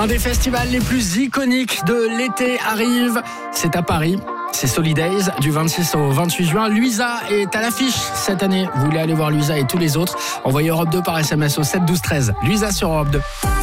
Un des festivals les plus iconiques de l'été arrive. C'est à Paris. C'est Solidays du 26 au 28 juin. Luisa est à l'affiche cette année. Vous voulez aller voir Luisa et tous les autres? Envoyez Europe 2 par SMS au 7 12 13. Luisa sur Europe 2.